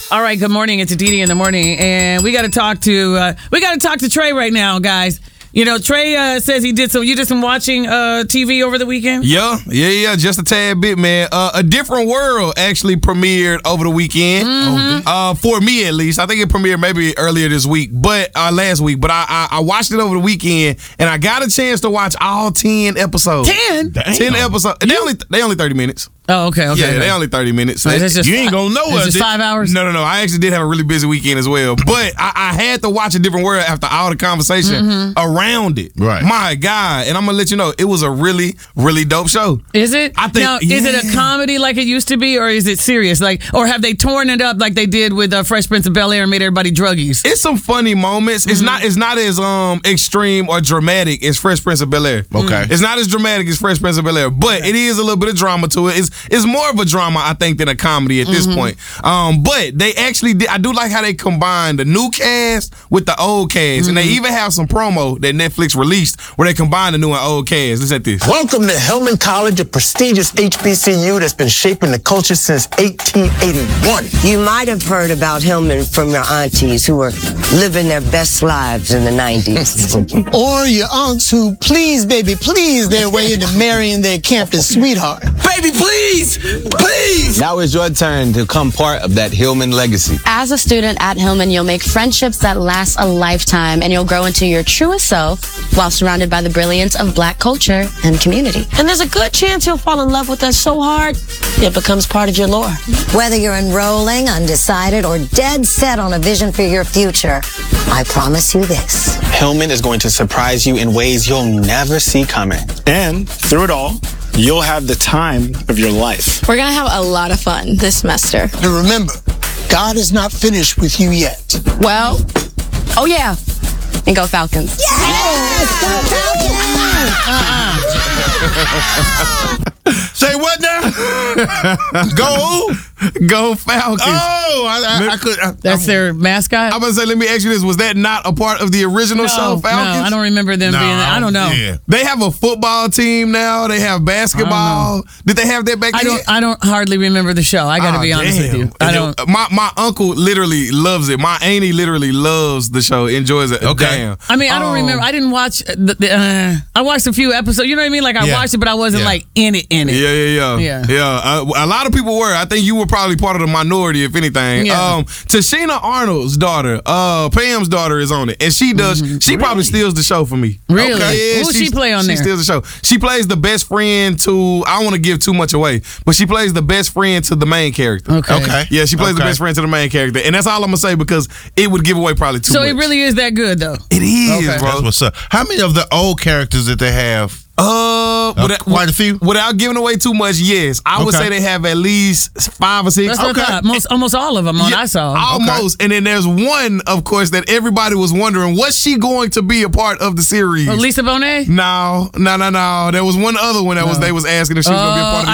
All right, good morning. It's Aditi in the morning, and we got to talk to Trey right now, guys. You know, Trey says you did some watching TV over the weekend? Yeah, just a tad bit, man. A Different World actually premiered over the weekend. Mm-hmm. For me, at least. I think it premiered maybe earlier this week, but last week. But I watched it over the weekend, and I got a chance to watch all 10 episodes. 10? 10 episodes. They only 30 minutes. Oh, okay. Yeah, they only 30 minutes. So you ain't gonna know us. It's just 5 hours? No. I actually did have a really busy weekend as well. But I had to watch A Different World after all the conversation around it. Right. My God. And I'm gonna let you know, it was a really, really dope show. Is it? I think. Now, is it a comedy like it used to be, or is it serious? Or have they torn it up like they did with Fresh Prince of Bel-Air and made everybody druggies? It's some funny moments. It's not as extreme or dramatic as Fresh Prince of Bel-Air. Okay. It's not as dramatic as Fresh Prince of Bel-Air, but it is a little bit of drama to it. It's more of a drama, I think, than a comedy at this point. But they actually did. I do like how they combined the new cast with the old cast, and they even have some promo that Netflix released where they combine the new and old cast. Listen at this. Welcome to Hillman College, a prestigious HBCU that's been shaping the culture since 1881. You might have heard about Hillman from your aunties who were living their best lives in the 90s. Or your aunts who, please, baby, please, their way into marrying their campus sweetheart. Baby, please! Please! Now it's your turn to become part of that Hillman legacy. As a student at Hillman, you'll make friendships that last a lifetime, and you'll grow into your truest self while surrounded by the brilliance of Black culture and community. And there's a good chance you'll fall in love with us so hard, it becomes part of your lore. Whether you're enrolling, undecided, or dead set on a vision for your future, I promise you this. Hillman is going to surprise you in ways you'll never see coming. And through it all, you'll have the time of your life. We're going to have a lot of fun this semester. And remember, God is not finished with you yet. Well, oh yeah, and go Falcons. Yes! Go Falcons! Say what now? Go Falcons. Oh, I could. That's their mascot? I'm going to say, let me ask you this. Was that not a part of the original show, Falcons? No, I don't remember them being there. I don't know. Yeah. They have a football team now. They have basketball. Did they have that back then? I don't hardly remember the show. I got to be honest with you. I don't. My uncle literally loves it. My auntie literally loves the show. Enjoys it. Okay. Damn. I mean, I don't remember. I didn't watch. I watched a few episodes. You know what I mean? Like I watched it, but I wasn't like in it. Yeah. A lot of people were. I think you were probably part of the minority, if anything. Yeah. Tashina Arnold's daughter, Pam's daughter, is on it, and she does. She probably steals the show for me. Really? Okay. Yeah, Who she play on there? She steals the show. She plays the best friend to. I don't want to give too much away, but she plays the best friend to the main character. Okay. Yeah, she plays the best friend to the main character, and that's all I'm gonna say because it would give away probably too much. So it really is that good, though. It is, bro. That's what's up. How many of the old characters that they have? Quite a few. Without giving away too much, yes. I would say they have at least 5 or 6. That's what I thought. Almost all of them I saw. Almost. Okay. And then there's one, of course, that everybody was wondering, was she going to be a part of the series? Lisa Bonet? No. There was one other one that they was asking if she was going to be a part of the